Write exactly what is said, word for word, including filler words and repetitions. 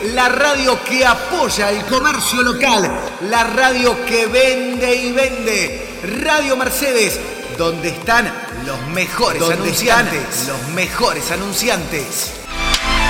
la radio que apoya el comercio local, la radio que vende y vende. Radio Mercedes, donde están los mejores donde anunciantes. Están los mejores anunciantes.